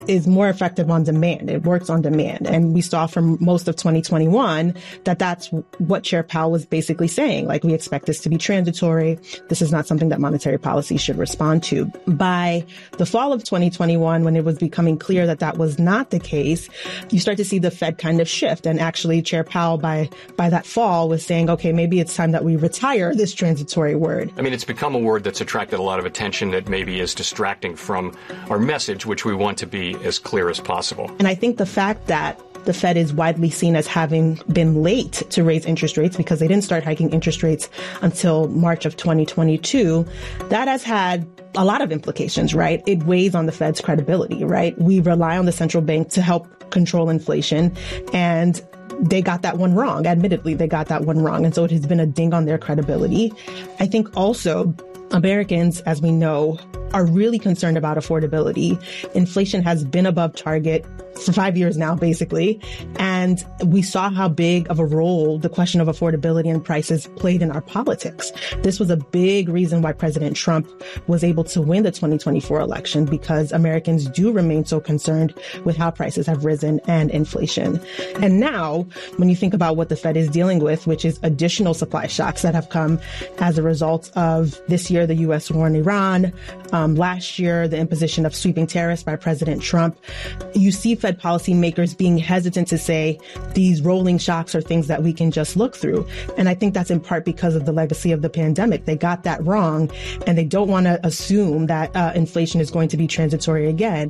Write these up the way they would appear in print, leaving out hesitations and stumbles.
is more effective on demand. It works on demand. And we saw from most of 2021 that that's what Chair Powell was basically saying. Like, we expect this to be transitory. This is not something that monetary policy should respond to. By the fall of 2021, when it was becoming clear that that was not the case, you start to see the Fed kind of shift. And actually, Chair Powell, by that fall, was saying, okay, maybe it's time that we retire this transitory word. I mean, it's become a word that's attracted a lot of attention that maybe is distracting from our message, which we want to be as clear as possible. And I think the fact that the Fed is widely seen as having been late to raise interest rates because they didn't start hiking interest rates until March of 2022, that has had a lot of implications, right? It weighs on the Fed's credibility, right? We rely on the central bank to help control inflation, and they got that one wrong. Admittedly, they got that one wrong. And so it has been a ding on their credibility. I think also Americans, as we know, are really concerned about affordability. Inflation has been above target for 5 years now, basically. And we saw how big of a role the question of affordability and prices played in our politics. This was a big reason why President Trump was able to win the 2024 election, because Americans do remain so concerned with how prices have risen and inflation. And now, when you think about what the Fed is dealing with, which is additional supply shocks that have come as a result of this year, the U.S. war in Iran, last year, the imposition of sweeping tariffs by President Trump, you see Fed policymakers being hesitant to say these rolling shocks are things that we can just look through. And I think that's in part because of the legacy of the pandemic. They got that wrong, and they don't want to assume that inflation is going to be transitory again.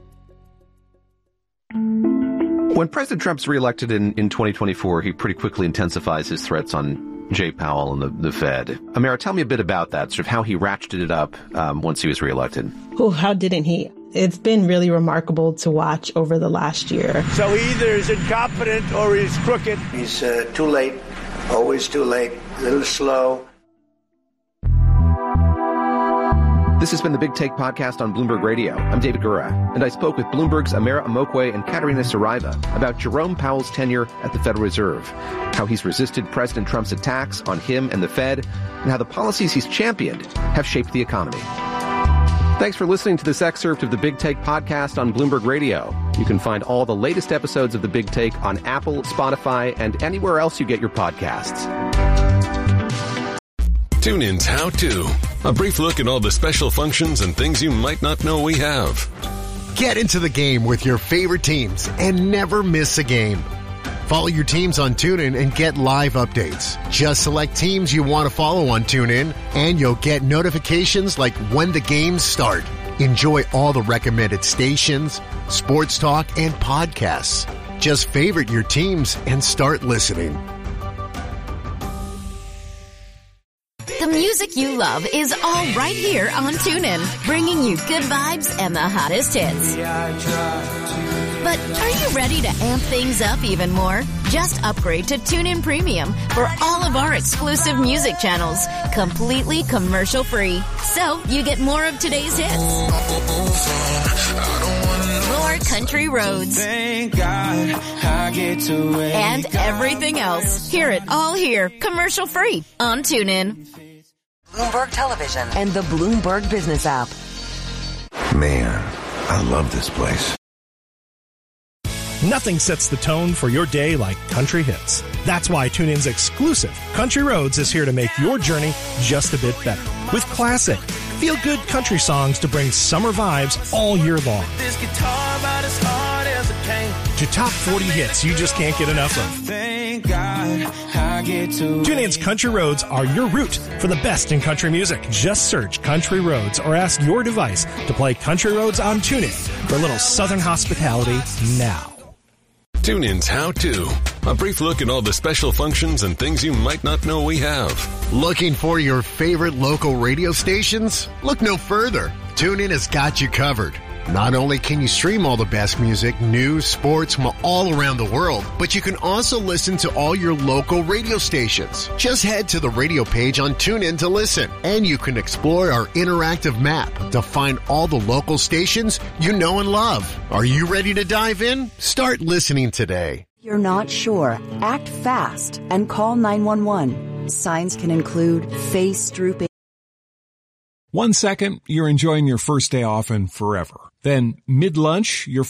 When President Trump's reelected in 2024, he pretty quickly intensifies his threats on Jay Powell and the Fed. Amara, tell me a bit about that, sort of how he ratcheted it up once he was reelected. Oh, how didn't he? It's been really remarkable to watch over the last year. So he either is incompetent or he's crooked. He's too late, always too late, a little slow. This has been the Big Take podcast on Bloomberg Radio. I'm David Gura, and I spoke with Bloomberg's Amara Amokwe and Katerina Saraiva about Jerome Powell's tenure at the Federal Reserve, how he's resisted President Trump's attacks on him and the Fed, and how the policies he's championed have shaped the economy. Thanks for listening to this excerpt of the Big Take podcast on Bloomberg Radio. You can find all the latest episodes of the Big Take on Apple, Spotify, and anywhere else you get your podcasts. TuneIn's How To. A brief look at all the special functions and things you might not know we have. Get into the game with your favorite teams and never miss a game. Follow your teams on TuneIn and get live updates. Just select teams you want to follow on TuneIn, and you'll get notifications like when the games start. Enjoy all the recommended stations, sports talk, and podcasts. Just favorite your teams and start listening. The music you love is all right here on TuneIn, bringing you good vibes and the hottest hits. But are you ready to amp things up even more? Just upgrade to TuneIn Premium for all of our exclusive music channels, completely commercial-free. So you get more of today's hits, more country roads, and everything else. Hear it all here, commercial-free on TuneIn. Bloomberg Television and the Bloomberg Business app. Man, I love this place. Nothing sets the tone for your day like country hits. That's why TuneIn's exclusive Country Roads is here to make your journey just a bit better. With classic, feel-good country songs to bring summer vibes all year long. This guitar about as hard as a cane. To top 40 hits you just can't get enough of. Thank God I get to TuneIn's Country Roads are your route for the best in country music. Just search Country Roads or ask your device to play Country Roads on TuneIn for a little southern hospitality now. TuneIn's How To. A brief look at all the special functions and things you might not know we have. Looking for your favorite local radio stations? Look no further. TuneIn has got you covered. Not only can you stream all the best music, news, sports from all around the world, but you can also listen to all your local radio stations. Just head to the radio page on TuneIn to listen, and you can explore our interactive map to find all the local stations you know and love. Are you ready to dive in? Start listening today. You're not sure. Act fast and call 911. Signs can include face drooping. 1 second, you're enjoying your first day off and forever. Then mid-lunch, your